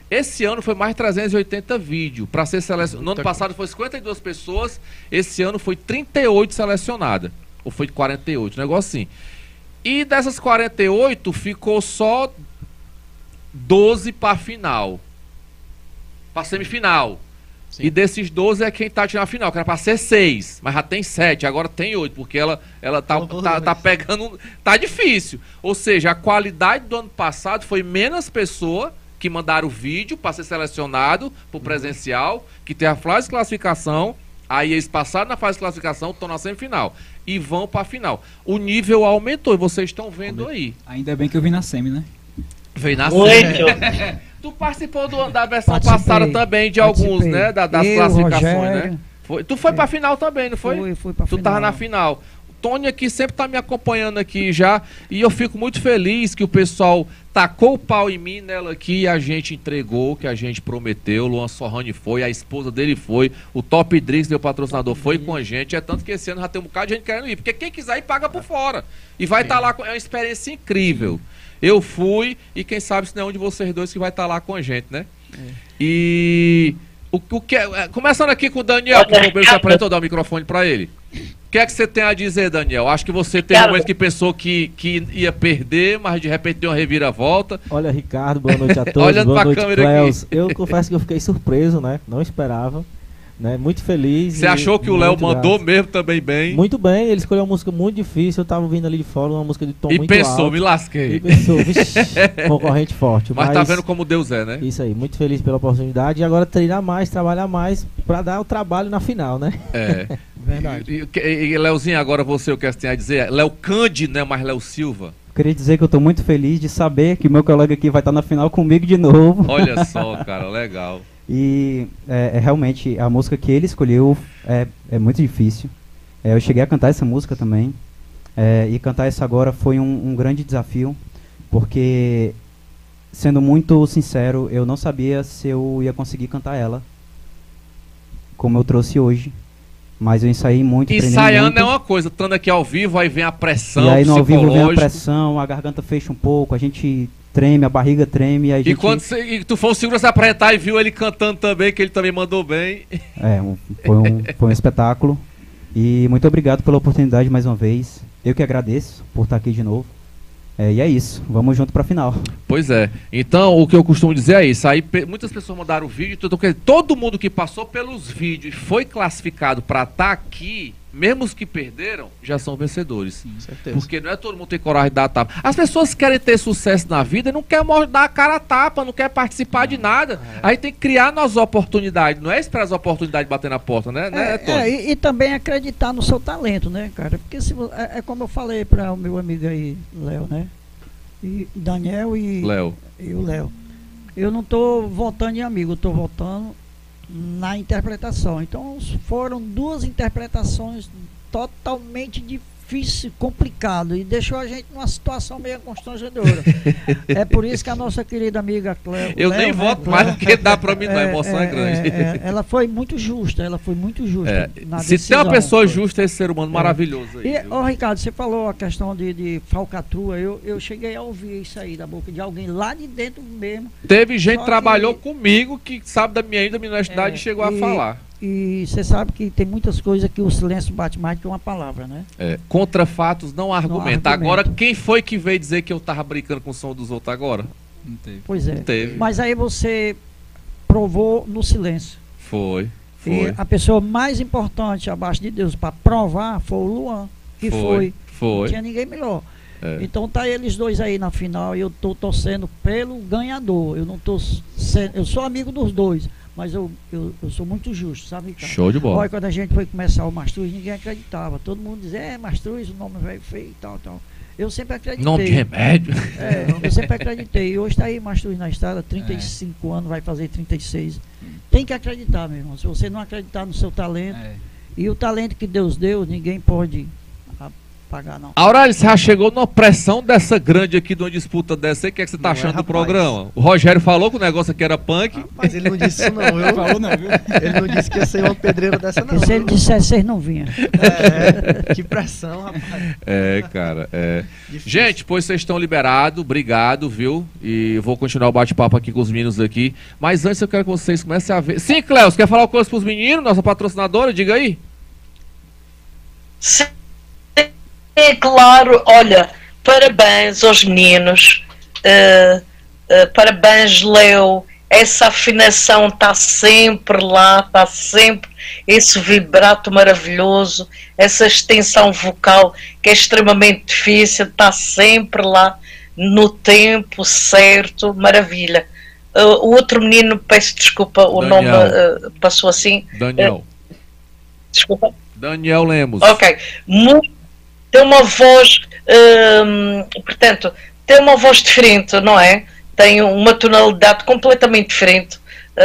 Esse ano foi mais de 380 vídeos para ser selecionado. No ano passado foi 52 pessoas, esse ano foi 38 selecionadas. Ou foi 48, um negócio assim. E dessas 48, ficou só 12 para final. Para semifinal. Sim. E desses 12 é quem tá tirando a final, que era para ser 6, mas já tem 7, agora tem 8, porque ela tá pegando. Tá difícil. Ou seja, a qualidade do ano passado foi menos pessoas que mandaram o vídeo para ser selecionado pro presencial, que tem a fase de classificação, aí eles passaram na fase de classificação, estão na semifinal e vão para a final. O nível aumentou e vocês estão vendo aí. Ainda bem que eu vim na semi, né? Veio na semi. Tu participou da versão passada também de alguns, né? Das classificações, né? Tu foi pra final também, não foi? Fui pra final. Tu tava na final. O Tony aqui sempre tá me acompanhando aqui já. E eu fico muito feliz que o pessoal tacou o pau em mim nela aqui e a gente entregou, que a gente prometeu. O Luan Sorrani foi, a esposa dele foi, o Top Drix, meu patrocinador, foi com a gente. É tanto que esse ano já tem um bocado de gente querendo ir. Porque quem quiser ir paga por fora. E vai estar lá, é uma experiência incrível. Eu fui e quem sabe se não é um de vocês dois que vai estar lá com a gente, né? E o que começando aqui com o Daniel, que o Romero se apresentou, dar o microfone para ele. O que é que você tem a dizer, Daniel? Acho que você tem um momento que pensou que ia perder, mas de repente deu uma reviravolta. Olha, Ricardo, boa noite a todos. Olhando boa pra noite, câmera Cleus. aqui. Eu confesso que eu fiquei surpreso, né? Não esperava. Né? Muito feliz. Você achou que o Léo mandou mesmo também bem? Muito bem, ele escolheu uma música muito difícil. Eu tava vindo ali de fora, uma música de tom muito alto. E pensou, me lasquei. E pensou, vixi, concorrente forte. Mas tá vendo como Deus é, né? Isso aí, muito feliz pela oportunidade. E agora treinar mais, trabalhar mais pra dar o trabalho na final, né? É. Verdade. E Léozinho, agora você, o que você tem a dizer? Léo Cândido, né? Mas Léo Silva. Queria dizer que eu tô muito feliz de saber que meu colega aqui vai estar na final comigo de novo. Olha só, cara, legal. E realmente a música que ele escolheu é muito difícil. Eu cheguei a cantar essa música também. E cantar essa agora foi um grande desafio, porque, sendo muito sincero, eu não sabia se eu ia conseguir cantar ela como eu trouxe hoje. Mas eu ensaiei muito, ensaiando muito. É uma coisa, estando aqui ao vivo, aí vem a pressão. E aí no ao vivo vem a pressão, a garganta fecha um pouco, a gente treme, a barriga treme. A gente... E quando tu for o segurança apresentar e viu ele cantando também, que ele também mandou bem. Foi um espetáculo. E muito obrigado pela oportunidade mais uma vez. Eu que agradeço por estar aqui de novo. E é isso, vamos junto pra final. Pois é, então o que eu costumo dizer é isso. Aí muitas pessoas mandaram o vídeo, todo mundo que passou pelos vídeos e foi classificado pra estar aqui, mesmo os que perderam, já são vencedores. Sim, certeza. Porque não é todo mundo que tem coragem de dar a tapa. As pessoas querem ter sucesso na vida e não querem dar a cara a tapa, não querem participar de nada. Aí tem que criar nas oportunidades, não é esperar as oportunidades bater na porta, né? E também acreditar no seu talento, né, cara? Porque como eu falei para o meu amigo aí, Léo, né? E Daniel e o Léo. Eu não estou votando em amigo, eu estou votando na interpretação. Então foram duas interpretações totalmente difíceis, complicado, e deixou a gente numa situação meio constrangedora. É por isso que a nossa querida amiga Cléo, eu nem voto mais porque dá para mim, a emoção é grande. Ela foi muito justa, na se decisão. tem uma pessoa justa, é esse ser humano maravilhoso aí. E, Ricardo, você falou a questão de falcatrua, eu cheguei a ouvir isso aí da boca de alguém lá de dentro mesmo. Teve gente que trabalhou comigo que sabe da minha honestidade e chegou a falar. E você sabe que tem muitas coisas que o silêncio bate mais do que uma palavra, né? Contra fatos não há argumento. Agora, quem foi que veio dizer que eu tava brincando com o som dos outros agora? Não teve. Pois é. Não teve. Mas aí você provou no silêncio. Foi. E a pessoa mais importante abaixo de Deus para provar foi o Luan, que foi. Não tinha ninguém melhor. Então tá eles dois aí na final e eu tô torcendo pelo ganhador. Eu sou amigo dos dois, mas eu sou muito justo, sabe, Ricardo? Show de bola. Olha, quando a gente foi começar o Mastruz, ninguém acreditava. Todo mundo dizia, Mastruz, o nome velho feio e tal. Eu sempre acreditei. Nome de remédio. Eu sempre acreditei. E hoje tá aí Mastruz na estrada, 35 anos, vai fazer 36. Tem que acreditar, meu irmão. Se você não acreditar no seu talento, e o talento que Deus deu, ninguém pode pagar, não. Aurélio, você já chegou numa pressão dessa grande aqui, de uma disputa dessa aí? O que é que você tá achando do programa? O Rogério falou que o negócio aqui era punk. Mas ele não disse isso não, viu? Falou não, viu? Ele não disse que ia ser uma pedreira dessa não. Porque se ele dissesse, vocês não vinham. Que pressão, rapaz. Cara, Difícil. Gente, pois vocês estão liberados, obrigado, viu? E eu vou continuar o bate-papo aqui com os meninos aqui. Mas antes eu quero que vocês comecem a ver... Sim, Cléo, você quer falar uma coisa pros meninos, nossa patrocinadora? Diga aí. Sim, claro. Olha, parabéns aos meninos. Parabéns, Leo. Essa afinação está sempre lá, está sempre esse vibrato maravilhoso, essa extensão vocal que é extremamente difícil, está sempre lá no tempo certo, maravilha. O outro menino, peço desculpa, o Daniel. nome passou assim. Daniel. Desculpa. Daniel Lemos. Ok. Tem uma voz, portanto, tem uma voz diferente, não é? Tem uma tonalidade completamente diferente.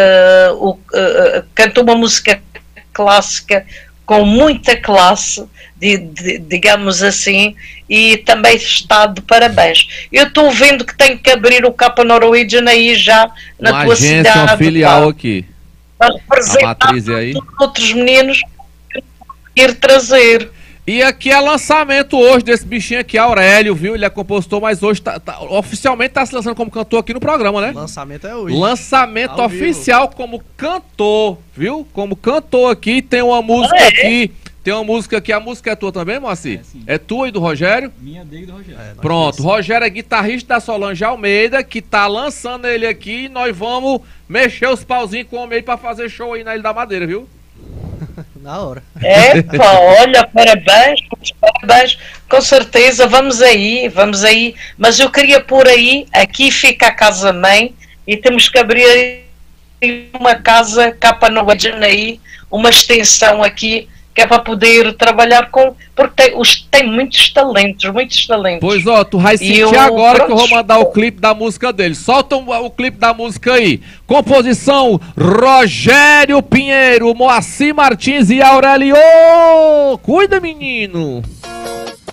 Canta uma música clássica com muita classe, digamos assim, e também está de parabéns. Eu estou vendo que tenho que abrir o Capa Norwegian aí já na Uma tua agência, cidade. uma filial aqui. Para representar A matriz é aí. outros meninos que ir trazer. E aqui é lançamento hoje desse bichinho aqui, Aurélio, viu? Ele é compositor, mas hoje oficialmente tá se lançando como cantor aqui no programa, né? Lançamento é hoje. Lançamento Ao oficial como cantor, viu? Como cantor aqui, tem uma música aqui. Tem uma música aqui, a música é tua também, Moacir? Sim. É tua e do Rogério? Minha dele e do Rogério. Pronto, Rogério é guitarrista da Solange Almeida, que tá lançando ele aqui e nós vamos mexer os pauzinhos com o homem aí pra fazer show aí na Ilha da Madeira, viu? Na hora. Olha, parabéns, com certeza, vamos aí, mas eu queria pôr aí, aqui fica a casa-mãe e temos que abrir uma casa Capa Norwegian aí, uma extensão aqui, que é para poder trabalhar com, porque tem muitos talentos. Pois ó, tu vai sentir agora que eu vou mandar o clipe da música dele. Solta o clipe da música aí. Composição Rogério Pinheiro, Moacir Martins e Aurélio. Cuida, menino.